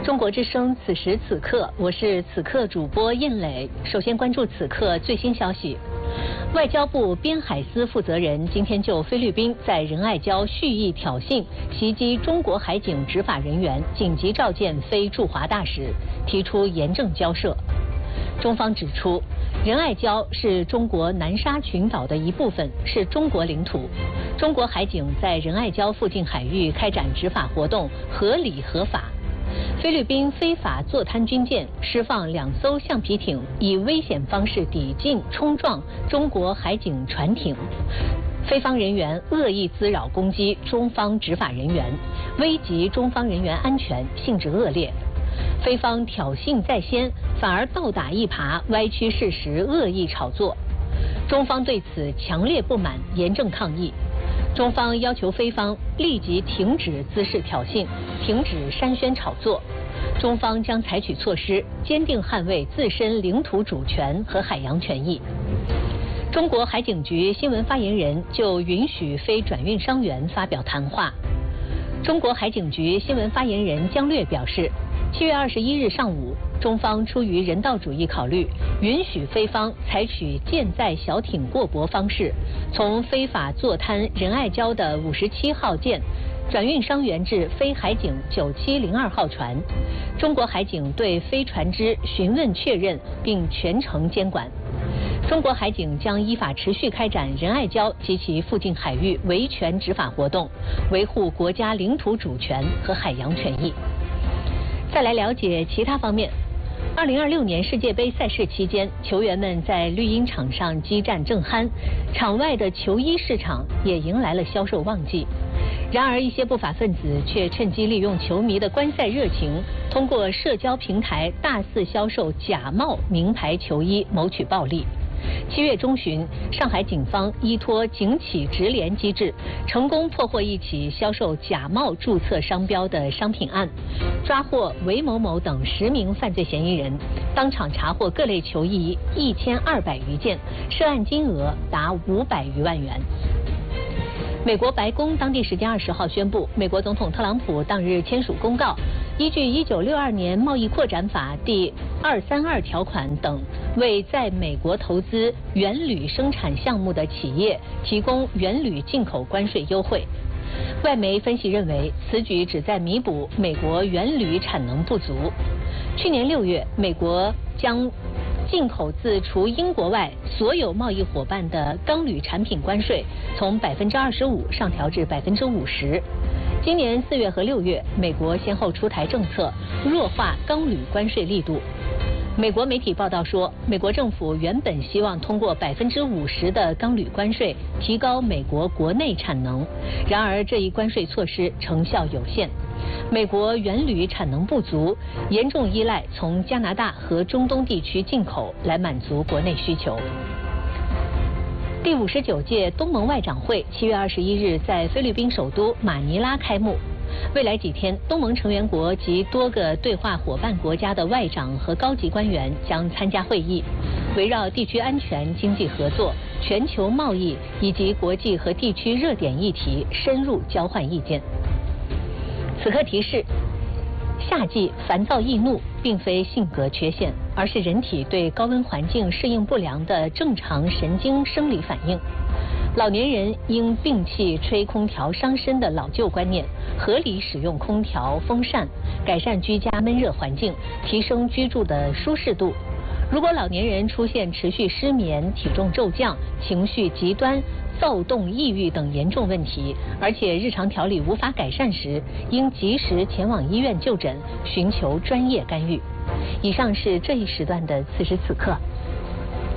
中国之声此时此刻，我是此刻主播燕磊。首先关注此刻最新消息。外交部边海司负责人今天就菲律宾在仁爱礁蓄意挑衅、袭击中国海警执法人员，紧急召见非驻华大使，提出严正交涉。中方指出，仁爱礁是中国南沙群岛的一部分，是中国领土。中国海警在仁爱礁附近海域开展执法活动合理合法。菲律宾非法坐滩军舰释放2艘橡皮艇，以危险方式抵近冲撞中国海警船艇。菲方人员恶意滋扰攻击中方执法人员，危及中方人员安全，性质恶劣。菲方挑衅在先，反而倒打一耙，歪曲事实，恶意炒作。中方对此强烈不满，严正抗议。中方要求菲方立即停止滋事挑衅，停止煽宣炒作。中方将采取措施，坚定捍卫自身领土主权和海洋权益。中国海警局新闻发言人就允许非转运伤员发表谈话。中国海警局新闻发言人姜略表示，7月21日上午，中方出于人道主义考虑，允许菲方采取舰载小艇过驳方式，从非法坐滩仁爱礁的57号舰转运伤员至非海警9702号船。中国海警对非船只询问确认并全程监管。中国海警将依法持续开展仁爱礁及其附近海域维权执法活动，维护国家领土主权和海洋权益。再来了解其他方面。2026年世界杯赛事期间，球员们在绿茵场上激战正酣，场外的球衣市场也迎来了销售旺季。然而，一些不法分子却趁机利用球迷的观赛热情，通过社交平台大肆销售假冒名牌球衣，谋取暴利。7月中旬，上海警方依托警企直联机制，成功破获一起销售假冒注册商标的商品案，抓获韦某某等10名犯罪嫌疑人，当场查获各类球衣1200余件，涉案金额达500余万元。美国白宫当地时间20号宣布，美国总统特朗普当日签署公告，依据1962年贸易扩展法第232条款等，为在美国投资原铝生产项目的企业提供原铝进口关税优惠。外媒分析认为，此举旨在弥补美国原铝产能不足。去年6月，美国将进口自除英国外所有贸易伙伴的钢铝产品关税从25%上调至50%。今年4月和6月，美国先后出台政策，弱化钢铝关税力度。美国媒体报道说，美国政府原本希望通过50%的钢铝关税提高美国国内产能，然而这一关税措施成效有限。美国原铝产能不足，严重依赖从加拿大和中东地区进口来满足国内需求。第59届东盟外长会7月21日在菲律宾首都马尼拉开幕。未来几天，东盟成员国及多个对话伙伴国家的外长和高级官员将参加会议，围绕地区安全、经济合作、全球贸易以及国际和地区热点议题深入交换意见。此刻提示：夏季烦躁易怒并非性格缺陷，而是人体对高温环境适应不良的正常神经生理反应。老年人应摒弃吹空调伤身的老旧观念，合理使用空调、风扇，改善居家闷热环境，提升居住的舒适度。如果老年人出现持续失眠、体重骤降、情绪极端、躁动、抑郁等严重问题，而且日常调理无法改善时，应及时前往医院就诊，寻求专业干预。以上是这一时段的此时此刻。